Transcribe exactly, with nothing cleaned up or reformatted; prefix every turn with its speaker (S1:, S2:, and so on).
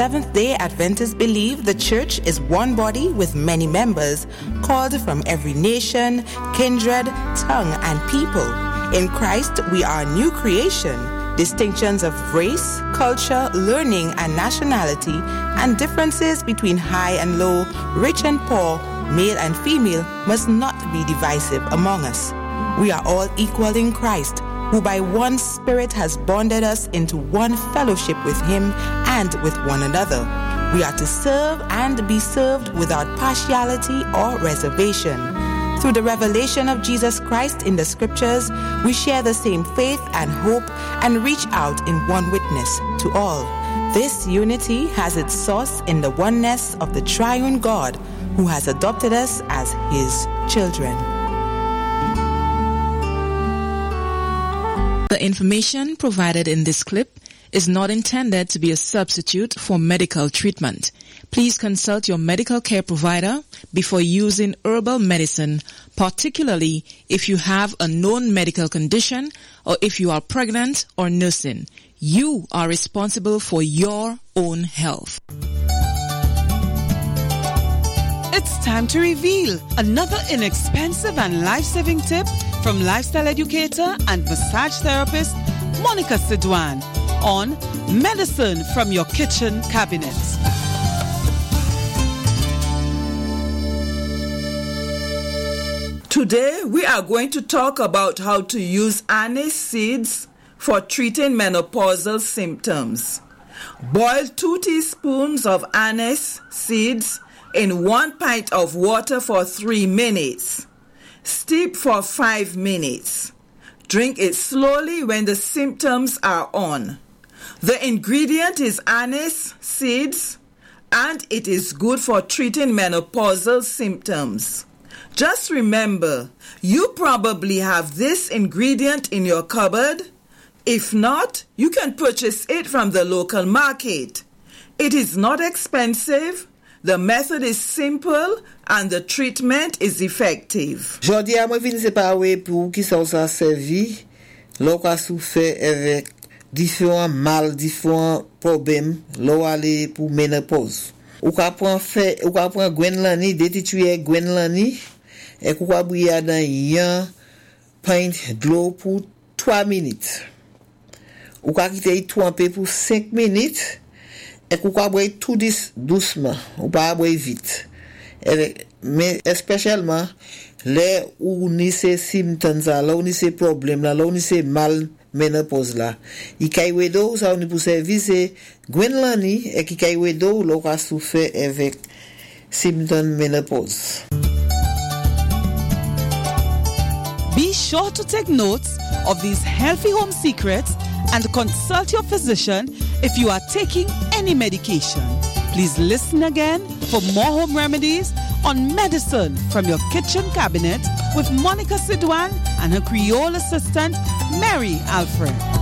S1: Seventh-day Adventists believe the church is one body with many members, called from every nation, kindred, tongue, and people. In Christ, we are a new creation. Distinctions of race, culture, learning, and nationality, and differences between high and low, rich and poor, male and female, must not be divisive among us. We are all equal in Christ, who by one Spirit has bonded us into one fellowship with Him and with one another. We are to serve and be served without partiality or reservation. Through the revelation of Jesus Christ in the Scriptures, we share the same faith and hope and reach out in one witness to all. This unity has its source in the oneness of the triune God, who has adopted us as His children. The information provided in this clip is not intended to be a substitute for medical treatment. Please consult your medical care provider before using herbal medicine, particularly if you have a known medical condition or if you are pregnant or nursing. You are responsible for your own health.
S2: It's time to reveal another inexpensive and life-saving tip from lifestyle educator and massage therapist Monica Sidwan on Medicine from Your Kitchen Cabinet.
S3: Today we are going to talk about how to use anise seeds for treating menopausal symptoms. Boil two teaspoons of anise seeds in one pint of water for three minutes. Steep for five minutes. Drink it slowly when the symptoms are on. The ingredient is anise seeds, and it is good for treating menopausal symptoms. Just remember, you probably have this ingredient in your cupboard. If not, you can purchase it from the local market. It is not expensive. The method is simple and the treatment is effective.
S4: Jodi a mwen vin se pa we pou ki sa ou sa servi, lo ka souffre avec différents mal, différents problèmes, lo ale pou menopause. Ou ka pran fe, ou ka pran gwen lani, detituye gwen lani, et ou ka bouya dan yon pint d'eau pour trois minutes. Ou ka kite yi tremper pour cinq minutes. Et qu'on va boire tout doucement, on pas boire vite. Mais spécialement les où ni ces symptômes là, là où ni ces problèmes là, là où ni ces mal ménopause là. Il caille d'eau ça on pour servir c'est Gwenlani et qui caille d'eau là on souffert avec symptômes ménopause.
S2: Be sure to take notes of these healthy home secrets and consult your physician if you are taking any medication. Please listen again for more home remedies on Medicine from Your Kitchen Cabinet with Monica Sidwan and her Creole assistant, Mary Alfred.